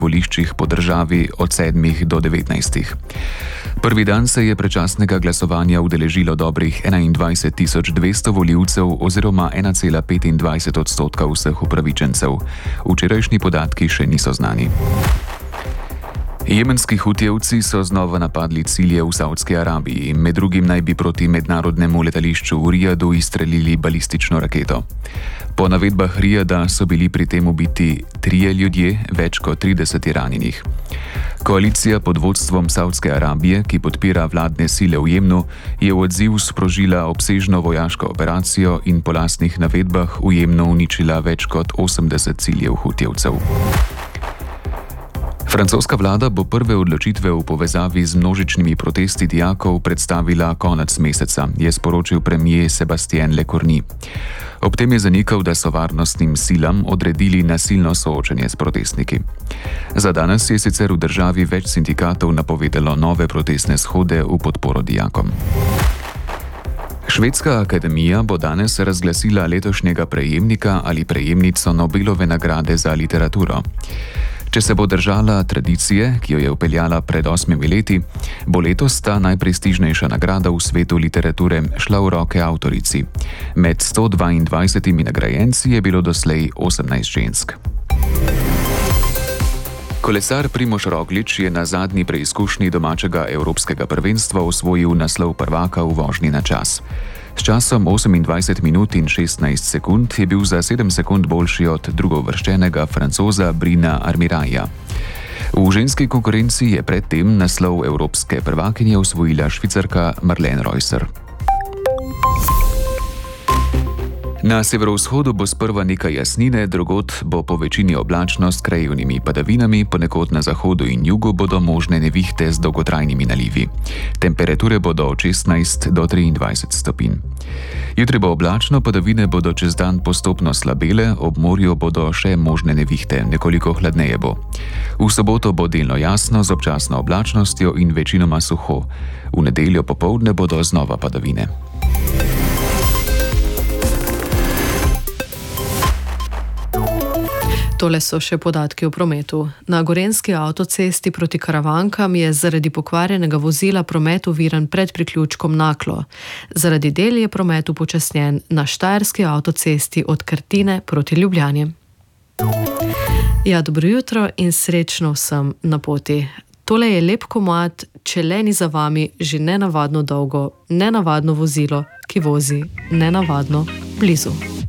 voliščih po državi od 7 do 19. Prvi dan se je predčasnega glasovanja udeležilo dobrih 21.200 volivcev oziroma 1,25% vseh upravičencev. Včerajšnji podatki še niso znani. Jemenski hutijevci so znova napadli cilje v Saudski Arabiji. Med drugim naj bi proti mednarodnemu letališču v Rijadu izstrelili balistično raketo. Po navedbah Rijada so bili pri tem ubiti 3 ljudje, več kot 30 ranjenih. Koalicija pod vodstvom Saudske Arabije, ki podpira vladne sile v Jemnu, je v odziv sprožila obsežno vojaško operacijo in po lastnih navedbah v Jemnu uničila več kot 80 ciljev hutijevcev. Francoska vlada bo prve odločitve v povezavi z množičnimi protesti dijakov predstavila konec meseca, je sporočil premier Sébastien Lecornu. Ob tem je zanikal, da so varnostnim silam odredili nasilno soočenje s protestniki. Za danes je sicer v državi več sindikatov napovedalo nove protestne shode v podporo dijakom. Švedska akademija bo danes razglasila letošnjega prejemnika ali prejemnico Nobelove nagrade za literaturo. Če se bo držala tradicije, ki jo je vpeljala pred 8 leti, bo letos ta najprestižnejša nagrada v svetu literature šla v roke avtorici. Med 122 nagrajenci je bilo doslej 18 žensk. Kolesar Primož Roglič je na zadnji preizkušnji domačega evropskega prvenstva osvojil naslov prvaka v vožnji na čas. S časom 28 minut in 16 sekund je bil za 7 sekund boljši od drugouvrščenega Francoza Brina Armiraja. V ženski konkurenci je predtem naslov evropske prvakinje osvojila Švicarka Marlene Reusser. Na severovzhodu bo sprva nekaj jasnine, drugod bo po večini oblačno s krajevnimi padavinami, ponekod na zahodu in jugu bodo možne nevihte z dolgotrajnimi nalivi. Temperature bodo od 16 do 23 stopinj. Jutri bo oblačno, padavine bodo čez dan postopno slabele, ob morju bodo še možne nevihte, nekoliko hladneje bo. V soboto bo delno jasno z občasno oblačnostjo in večinoma suho. V nedeljo popoldne bodo znova padavine. Tole so še podatki o prometu. Na gorenjski avtocesti proti Karavankam je zaradi pokvarjenega vozila promet oviran pred priključkom Naklo. Zaradi del je promet upočasnjen na štajerski avtocesti od Krtine proti Ljubljani. Ja, dobro jutro in srečno vsem na poti. Tole je lep komad, če le ni za vami že nenavadno dolgo, nenavadno vozilo, ki vozi nenavadno blizu.